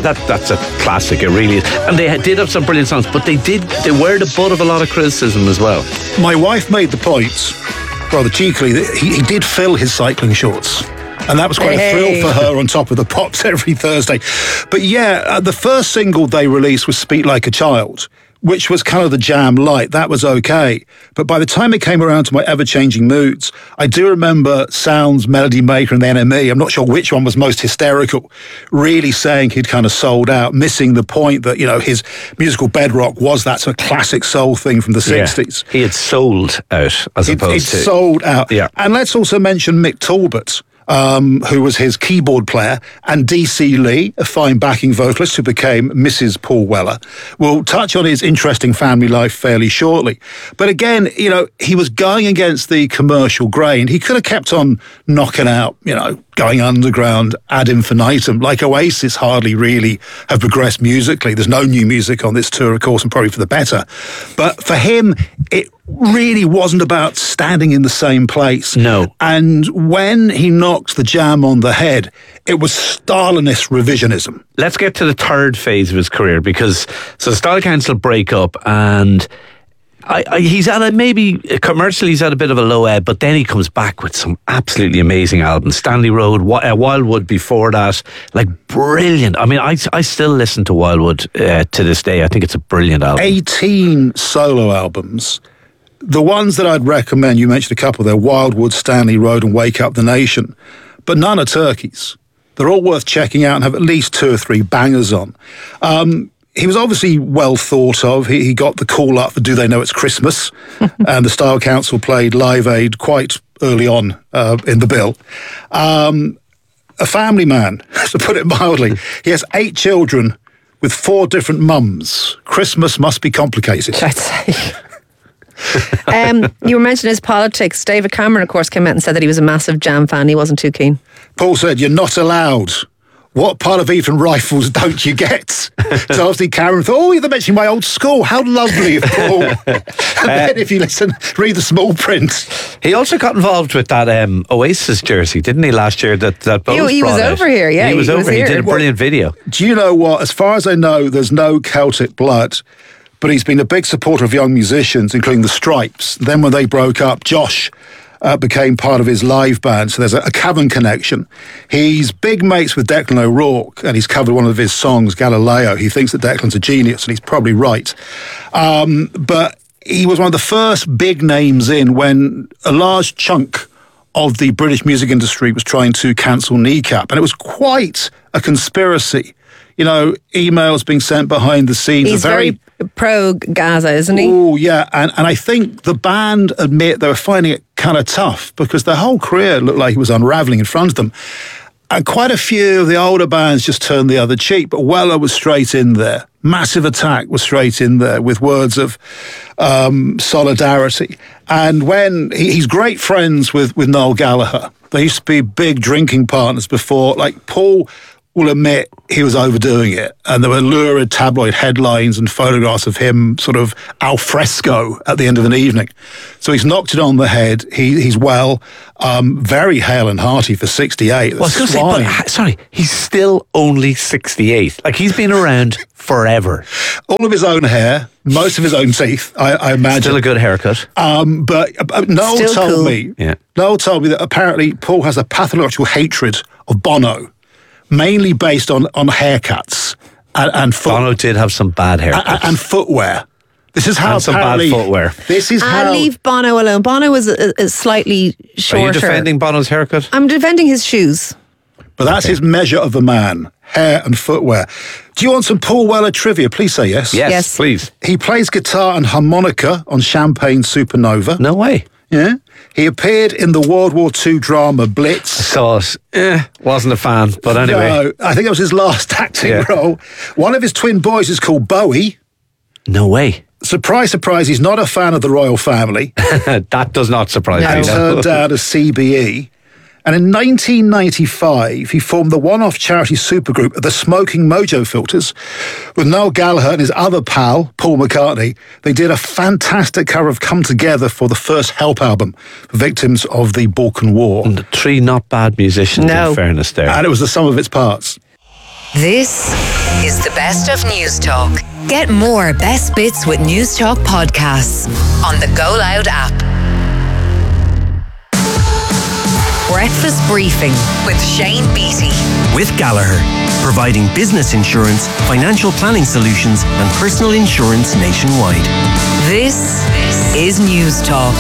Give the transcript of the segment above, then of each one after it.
that's a classic. It really is. And they did have some brilliant songs, but they were the butt of a lot of criticism as well. My wife made the point, rather cheekily, that he did fill his cycling shorts. And that was quite a thrill for her on Top of the Pops every Thursday. But yeah, the first single they released was Speak Like a Child, which was kind of the Jam light. That was okay. But by the time it came around to My Ever-Changing Moods, I do remember Sounds, Melody Maker and the NME, I'm not sure which one was most hysterical, really saying he'd kind of sold out, missing the point that, his musical bedrock was that sort of classic soul thing from the 60s. He had sold out, as opposed to... He'd sold out. Yeah. And let's also mention Mick Talbot, who was his keyboard player, and DC Lee, a fine backing vocalist who became Mrs. Paul Weller. We'll touch on his interesting family life fairly shortly. But again, he was going against the commercial grain. He could have kept on knocking out, going underground ad infinitum, like Oasis hardly really have progressed musically. There's no new music on this tour, of course, and probably for the better. But for him, it really wasn't about standing in the same place. No. And when he knocked the Jam on the head, it was Stalinist revisionism. Let's get to the third phase of his career, because the Style Council break up, and he's at maybe commercially he's at a bit of a low ebb, but then he comes back with some absolutely amazing albums. Stanley Road, Wildwood before that, brilliant. I mean, I still listen to Wildwood to this day. I think it's a brilliant album. 18 solo albums. The ones that I'd recommend, you mentioned a couple there, Wildwood, Stanley Road and Wake Up the Nation, but none are turkeys. They're all worth checking out and have at least 2 or 3 bangers on. He was obviously well thought of. He got the call up for Do They Know It's Christmas? And the Style Council played Live Aid quite early on in the bill. A family man, to put it mildly. He has 8 children with 4 different mums. Christmas must be complicated. I'd say. You were mentioning his politics. David Cameron, of course, came out and said that he was a massive Jam fan. He wasn't too keen. Paul said, "You're not allowed. What part of Ethan Rifles don't you get?" So obviously Cameron thought, they're mentioning my old school. How lovely of Paul. And then if you read the small print. He also got involved with that Oasis jersey, didn't he, last year? That he was over here, yeah. He was over here. He did a brilliant video. Do you know what? As far as I know, there's no Celtic blood, but he's been a big supporter of young musicians, including the Stripes. Then when they broke up, Josh became part of his live band, so there's a Cavern connection. He's big mates with Declan O'Rourke, and he's covered one of his songs, Galileo. He thinks that Declan's a genius, and he's probably right. But he was one of the first big names in when a large chunk of the British music industry was trying to cancel Kneecap, and it was quite a conspiracy. Emails being sent behind the scenes. He's very pro-Gaza, isn't he? Oh, yeah. And I think the band admit they were finding it kind of tough because their whole career looked like it was unravelling in front of them. And quite a few of the older bands just turned the other cheek, but Weller was straight in there. Massive Attack was straight in there with words of solidarity. And when he's great friends with Noel Gallagher, they used to be big drinking partners before, Paul will admit he was overdoing it, and there were lurid tabloid headlines and photographs of him sort of al fresco at the end of an evening. So he's knocked it on the head. He's well, very hale and hearty for 68. Well, I was going to say, sorry, he's still only 68. He's been around forever. All of his own hair, most of his own teeth, I imagine. Still a good haircut. But Noel still told cool. me, Noel told me that apparently Paul has a pathological hatred of Bono, mainly based on haircuts and Bono did have some bad haircuts. And footwear. This is how and some bad footwear. This is how... I'll leave Bono alone. Bono was a slightly shorter. Are you defending Bono's haircut? I'm defending his shoes. But that's his measure of a man. Hair and footwear. Do you want some Paul Weller trivia? Please say yes. Yes, please. He plays guitar and harmonica on Champagne Supernova. No way. Yeah. He appeared in the World War II drama Blitz. I saw it. Wasn't a fan, but anyway. No, I think it was his last acting role. One of his twin boys is called Bowie. No way. Surprise, surprise, he's not a fan of the royal family. That does not surprise me. He turned down a CBE. And in 1995, he formed the one-off charity supergroup The Smoking Mojo Filters with Noel Gallagher and his other pal, Paul McCartney. They did a fantastic cover of Come Together for the first Help album for victims of the Balkan War. And 3 not bad musicians, in fairness there. And it was the sum of its parts. This is the best of News Talk. Get more best bits with News Talk podcasts on the Go Loud app. Breakfast Briefing with Shane Beattie. With Gallagher, providing business insurance, financial planning solutions and personal insurance nationwide. This is News Talk.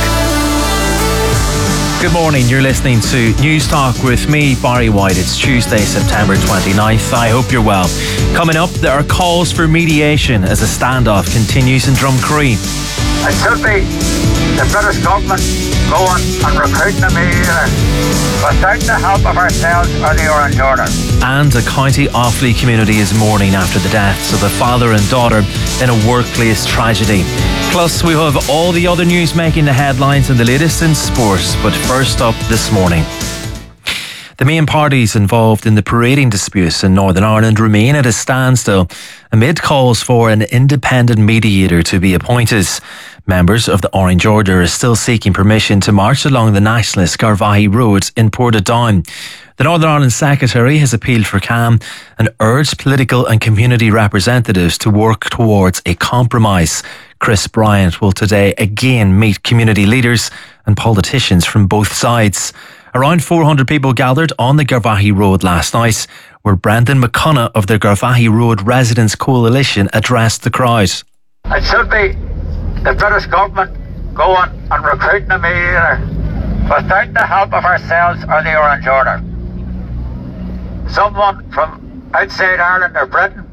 Good morning, you're listening to News Talk with me, Barry White. It's Tuesday, September 29th. I hope you're well. Coming up, there are calls for mediation as a standoff continues in Drumcree. It should be the British government going and recruiting a mediator without the help of ourselves or the Orange Order. And a County Offaly community is mourning after the deaths of a father and daughter in a workplace tragedy. Plus, we have all the other news making the headlines and the latest in sports. But first up this morning, the main parties involved in the parading disputes in Northern Ireland remain at a standstill amid calls for an independent mediator to be appointed. Members of the Orange Order are still seeking permission to march along the nationalist Garvaghey Road in Portadown. The Northern Ireland Secretary has appealed for calm and urged political and community representatives to work towards a compromise. Chris Bryant will today again meet community leaders and politicians from both sides. Around 400 people gathered on the Garvaghey Road last night, where Brendan McConagh of the Garvaghey Road Residents Coalition addressed the crowd. It should be the British government going and recruiting a mediator without the help of ourselves or the Orange Order. Someone from outside Ireland or Britain,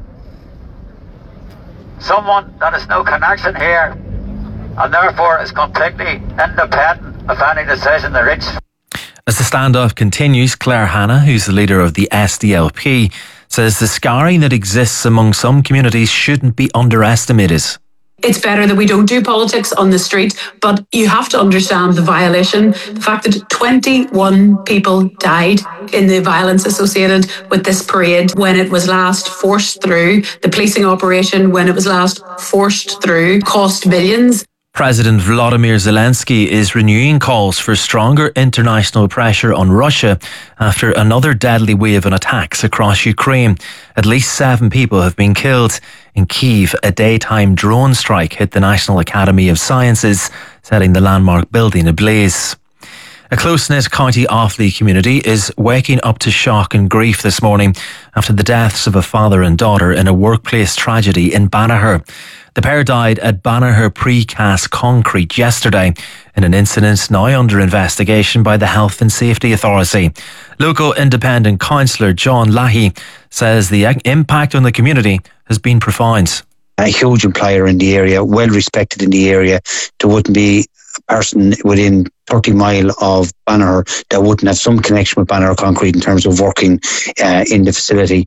someone that has no connection here and therefore is completely independent of any decision they reach. As the standoff continues, Claire Hanna, who's the leader of the SDLP, says the scarring that exists among some communities shouldn't be underestimated. It's better that we don't do politics on the street, but you have to understand the violation. The fact that 21 people died in the violence associated with this parade when it was last forced through, the policing operation when it was last forced through, cost millions. President Volodymyr Zelensky is renewing calls for stronger international pressure on Russia after another deadly wave of attacks across Ukraine. At least 7 people have been killed. In Kyiv, a daytime drone strike hit the National Academy of Sciences, setting the landmark building ablaze. A close-knit County Offaly community is waking up to shock and grief this morning after the deaths of a father and daughter in a workplace tragedy in Banagher. The pair died at Banagher Precast Concrete yesterday in an incident now under investigation by the Health and Safety Authority. Local independent councillor John Lahey says the impact on the community has been profound. A huge employer in the area, well respected in the area. There wouldn't be a person within 30 mile of Banagher that wouldn't have some connection with Banagher Concrete in terms of working in the facility.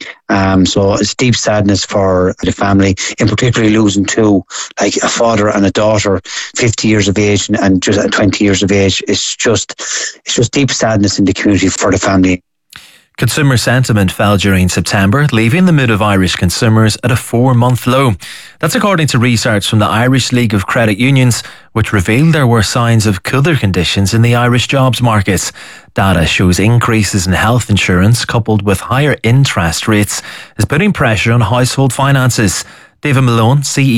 So it's deep sadness for the family, in particularly losing 2, like a father and a daughter, 50 years of age and just 20 years of age. It's just deep sadness in the community for the family. Consumer sentiment fell during September, leaving the mood of Irish consumers at a 4-month low. That's according to research from the Irish League of Credit Unions, which revealed there were signs of cooler conditions in the Irish jobs market. Data shows increases in health insurance coupled with higher interest rates is putting pressure on household finances. David Malone, CEO